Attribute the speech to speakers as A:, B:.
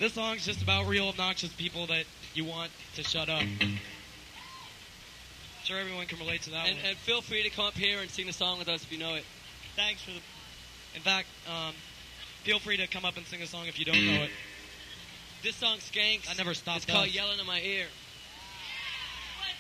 A: This song's just about real obnoxious people that you want to shut up. Sure, everyone can relate to that one.
B: And feel free to come up here and sing the song with us if you know it.
A: Thanks for the... In fact, feel free to come up and sing a song if you don't know it.
B: This song, Skanks.
A: I never stopped
B: It's called
A: us.
B: Yelling in My Ear.